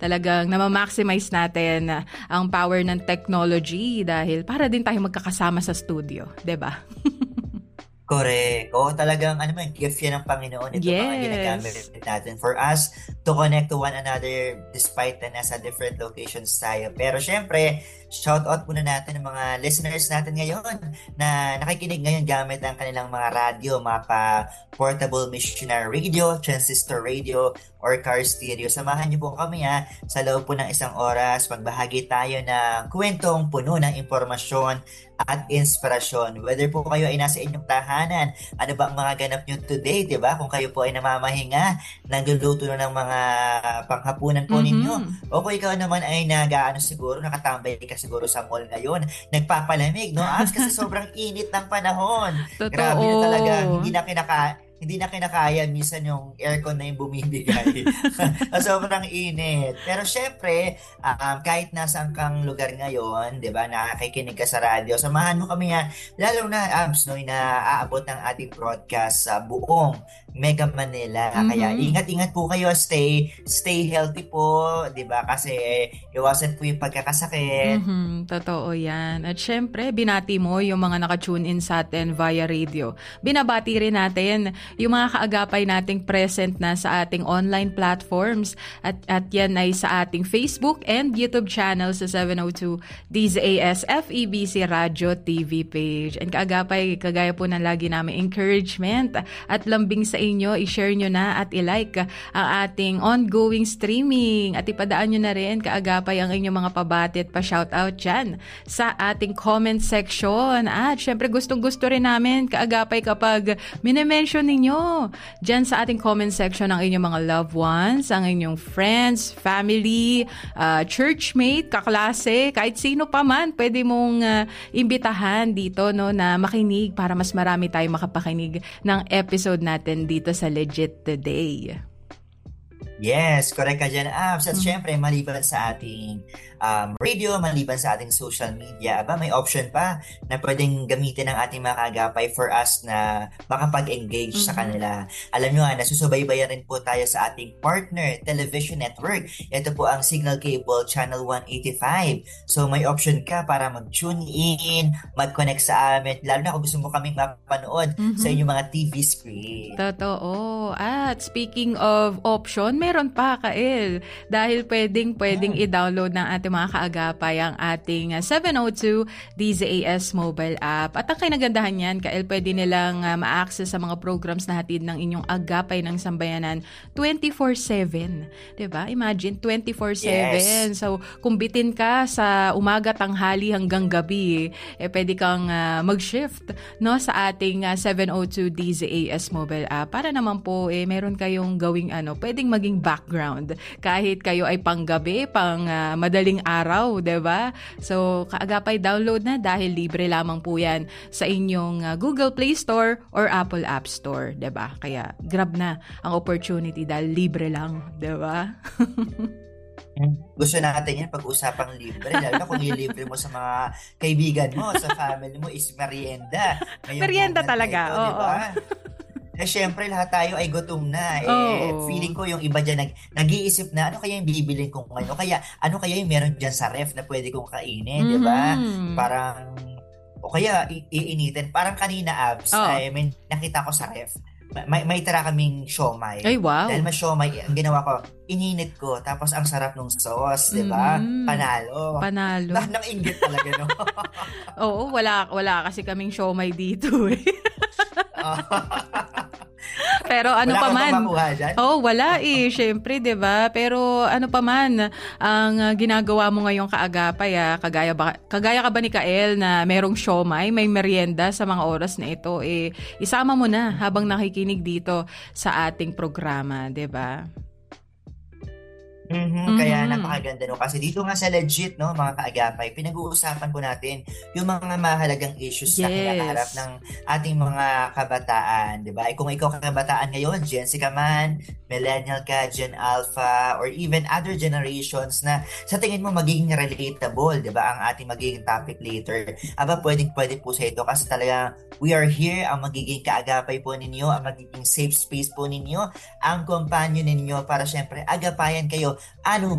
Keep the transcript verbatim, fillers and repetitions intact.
talagang namamaximize natin uh, ang power ng technology dahil para din tayo magkakasama sa studio, 'di ba? Correct. Oo, talagang ano man, gift yan ng Panginoon. Ito Yes. mga ginagamit natin for us to connect to one another despite na nasa different locations tayo. Pero syempre, shout out muna natin ang mga listeners natin ngayon na nakikinig ngayon gamit ang kanilang mga radyo, mga pa-portable missionary radio, transistor radio, or car stereo. Samahan niyo po kami ha, sa loob po ng isang oras. Magbahagi tayo ng kwentong puno ng impormasyon at inspirasyon. Whether po kayo ay nasa inyong tahanan, ano ba ang mga ganap nyo today, di ba? Kung kayo po ay namamahinga, nagluluto na ng mga panghapunan po Mm-hmm. ninyo. O kung ikaw naman ay nag-ano siguro, nakatambay ka siguro sa mall ngayon, nagpapalamig, no? As kasi sobrang init ng panahon. Totoo. Grabe na talaga, hindi na kinaka hindi na kinakaya minsan yung aircon na yung bumibigay. Sobrang init. Pero syempre, um, kahit nasaan kang lugar ngayon, di ba, nakakikinig ka sa radyo, samahan mo kami ha, lalo na, Abs, no, na aabot ng ating broadcast sa buong Mega Manila. Mm-hmm. Kaya ingat-ingat po kayo, stay stay healthy po, di ba, kasi iwasan po yung pagkakasakit. Mm-hmm. Totoo yan. At syempre, binati mo yung mga naka-tune in sa atin via radio. Binabati rin natin yung mga kaagapay nating present na sa ating online platforms. At, at yan ay sa ating Facebook and YouTube channel sa seven oh two D Z A S F E B C Radio T V page. And kaagapay, kagaya po ng lagi namin encouragement at lambing sa inyo, i-share nyo na at i-like ang ating ongoing streaming. At ipadaan nyo na rin kaagapay ang inyong mga pabati at pa-shoutout dyan sa ating comment section. At syempre gustong-gusto rin namin kaagapay kapag minimension ninyo dyan sa ating comment section ang inyong mga loved ones, ang inyong friends, family, uh, churchmate, kaklase, kahit sino pa man, pwede mong uh, imbitahan dito no, na makinig para mas marami tayong makapakinig ng episode natin dito sa Legit Today. Yes, correct ka dyan, Abs. At mm-hmm. syempre, maliban sa ating um, radio, maliban sa ating social media, aba, may option pa na pwedeng gamitin ng ating mga kaagapay for us na makapag-engage mm-hmm. sa kanila. Alam nyo nga, nasusubaybayan rin po tayo sa ating partner television network. Ito po ang Signal Cable Channel one eighty-five. So, may option ka para mag-tune in, mag-connect sa amin, lalo na kung gusto mo kaming mapanood mm-hmm. sa inyong mga T V screen. Totoo. At speaking of option, may meron pa, Kael. Dahil pwedeng, pwedeng yeah. i-download ng ating mga kaagapay ang ating seven oh two D Z A S mobile app. At ang kinagandahan yan, Kael, pwede nilang uh, ma-access sa mga programs na hatid ng inyong agapay ng sambayanan twenty-four seven. Diba? Imagine, twenty-four seven. Yes. So, kung bitin ka sa umaga, tanghali hanggang gabi, eh, pwede kang uh, mag-shift no, sa ating uh, seven oh two D Z A S mobile app. Para naman po, eh, meron kayong gawing ano, pwedeng maging background kahit kayo ay panggabi, pang uh, madaling araw, 'di ba? So, kaagapay download na dahil libre lamang po 'yan sa inyong uh, Google Play Store or Apple App Store, 'di ba? Kaya grab na ang opportunity dahil libre lang, 'di ba? Gusto natin yan pag-usapang libre, lalo na kung nilibre mo sa mga kaibigan mo, sa family mo is merienda. Ngayong merienda talaga, ito, oo. Diba? Eh, syempre, lahat tayo ay gutom na. Eh, oh. Feeling ko yung iba dyan nag, nag-iisip na, ano kaya yung bibilin ko ngayon? O kaya, ano kaya yung meron dyan sa ref na pwede kong kainin, mm-hmm. di ba? Parang, o kaya, i- iinitin. Parang kanina, Abs, oh. ay may nakita ko sa ref. May, may tira kaming siomay. Ay, wow. Dahil may siomay, ang ginawa ko, ininit ko, tapos ang sarap ng sauce, di ba? Mm, Panalo. Panalo. Lahat ng inggit talaga, no? Oo, wala, wala kasi kaming siomay dito, eh. Pero ano wala pa man. Oh, wala eh, syempre, 'di ba? Pero ano pa man ang uh, ginagawa mo ngayong kaagapay, ah, kagaya ba kagaya ka ba ni Kael na merong siomay, may merienda sa mga oras na ito, eh isama mo na habang nakikinig dito sa ating programa, 'di ba? Mm-hmm. Mm-hmm. Kaya napakaganda no kasi dito nga sa Legit no mga kaagapay pinag-uusapan po natin yung mga mahalagang issues yes. na kinakaharap ng ating mga kabataan, 'di ba? E kung ikaw kabataan ngayon, Gen Z ka man, millennial ka, Gen Alpha or even other generations na sa tingin mo magiging relatable, 'di ba? Ang ating magiging topic later. Aba pwedeng pwede po sa ito kasi talaga we are here ang magiging kaagapay po ninyo, ang magiging safe space po ninyo, ang companion ninyo para syempre agapayan kayo. Ano